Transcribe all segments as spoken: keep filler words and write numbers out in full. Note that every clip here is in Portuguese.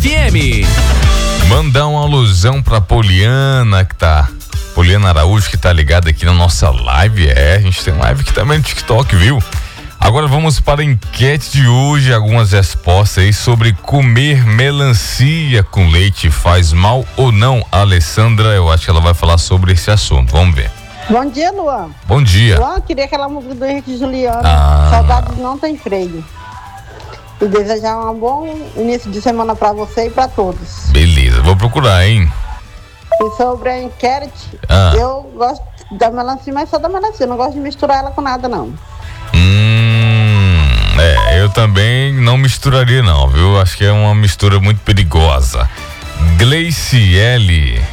F M. Mandar uma alusão pra Poliana, que tá. Poliana Araújo, que tá ligada aqui na nossa live. É, a gente tem live aqui também no TikTok, viu? Agora vamos para a enquete de hoje, algumas respostas aí sobre comer melancia com leite faz mal ou não. A Alessandra, eu acho que ela vai falar sobre esse assunto. Vamos ver. Bom dia, Luan. Bom dia. Luan, queria aquela música do Henrique e Juliano. Ah. Saudades não tem freio. E desejar um bom início de semana para você e para todos. Beleza, vou procurar, hein? E sobre a enquete, Ah. eu gosto da melancia, mas só da melancia. Eu não gosto de misturar ela com nada, não. Hum, é, eu também não misturaria não, viu? Acho que é uma mistura muito perigosa. Gleiciele.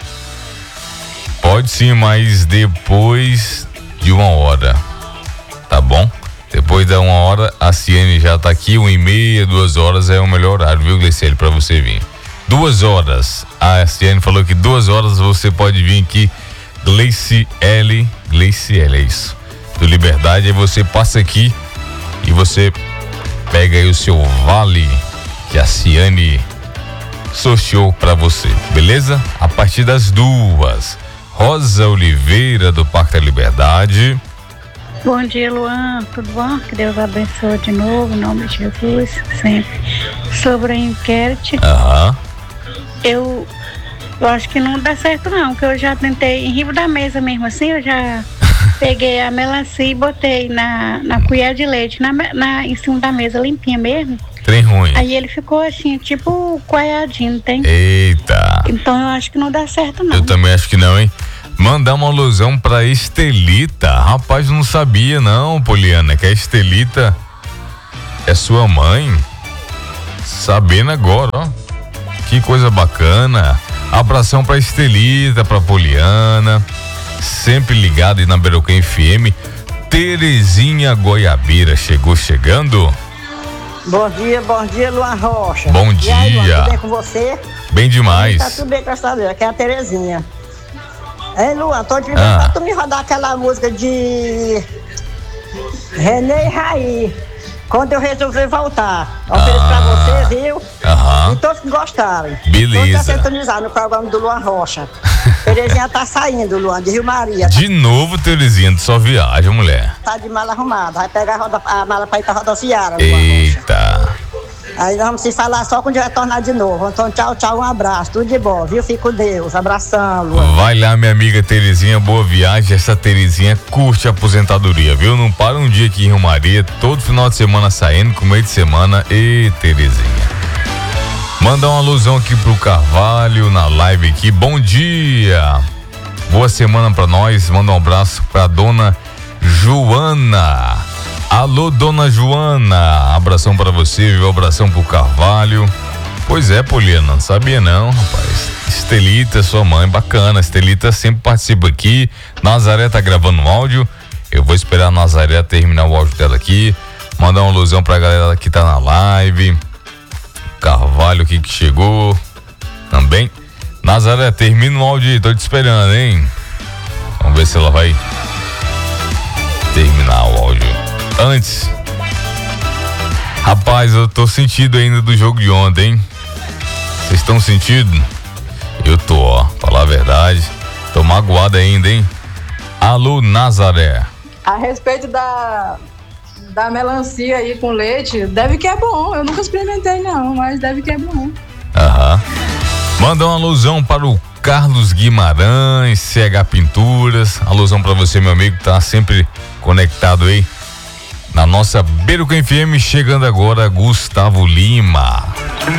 Pode sim, mas depois de uma hora, tá bom? Depois da uma hora, a Ciene já tá aqui, uma e meia, duas horas é o melhor horário, viu, Gleiciele, pra você vir. Duas horas, a Ciene falou que duas horas você pode vir aqui, Gleiciele, Gleiciele, é isso, do Liberdade, aí você passa aqui e você pega aí o seu vale que a Ciene sorteou pra você, beleza? A partir das duas. Rosa Oliveira, do Parque da Liberdade. Bom dia, Luan, tudo bom? Que Deus abençoe de novo, em nome de Jesus, sempre. Sobre a enquete, Aham. eu, eu acho que não dá certo não, porque eu já tentei, em riba da mesa mesmo assim, eu já peguei a melancia e botei na, na colher de leite, na, na, em cima da mesa, limpinha mesmo. Trem ruim. Aí ele ficou assim, tipo coiadinho, tem? Eita. Então eu acho que não dá certo não. Eu também acho que não, hein? Mandar uma alusão pra Estelita. Rapaz, não sabia não, Poliana, que a Estelita é sua mãe. Sabendo agora, ó. Que coisa bacana. Abração pra Estelita, pra Poliana. Sempre ligado aí na Beroquém F M. Terezinha Goiabeira chegou chegando. Bom dia, bom dia, Luan Rocha. Bom E aí, Luan, dia. tudo bem com você? Bem demais. Tá tudo bem, graças a Deus. Aqui é a Terezinha. Hein, Luan, tô te Ah. pedindo pra tu me rodar aquela música de René e Raí. Quando eu resolvi voltar. Ofereço Ah. pra você, viu? Aham. E todos que gostarem. Beleza. Todos que sintonizaram no programa do Luan Rocha. Terezinha tá saindo, Luan, de Rio Maria. De novo, Terezinha, tu só viaja, mulher. Tá de mala arrumada. Vai pegar a, roda, a mala pra ir pra rodoviária, Luan Rocha. Eita. Aí nós vamos se falar só quando retornar de novo. Então, tchau, tchau, um abraço. Tudo de bom, viu? Fique com Deus. Abração, Luan. Vai lá, minha amiga Terezinha, boa viagem. Essa Terezinha curte a aposentadoria, viu? Não para um dia aqui em Rio Maria, todo final de semana saindo, com meio de semana. E Terezinha. Manda uma alusão aqui pro Carvalho na live aqui. Bom dia. Boa semana pra nós. Manda um abraço pra dona Joana. Alô, dona Joana. Abração pra você, viu? Abração pro Carvalho. Pois é, Poliana, não sabia não, rapaz. Estelita, sua mãe, bacana. Estelita sempre participa aqui. Nazaré tá gravando um áudio. Eu vou esperar a Nazaré terminar o áudio dela aqui. Mandar uma alusão pra galera que tá na live. Carvalho aqui que chegou também. Nazaré, termina o áudio aí, tô te esperando, hein? Vamos ver se ela vai terminar o áudio antes. Rapaz, eu tô sentindo ainda do jogo de ontem, hein? Vocês estão sentindo? Eu tô, ó, falar a verdade. Tô magoado ainda, hein? Alô, Nazaré. A respeito da, da melancia aí com leite, deve que é bom. Eu nunca experimentei não, mas deve que é bom. Aham. Manda uma alusão para o Carlos Guimarães, C H Pinturas. Alusão para você, meu amigo, que tá sempre conectado aí na nossa Beruca F M. Chegando agora, Gustavo Lima.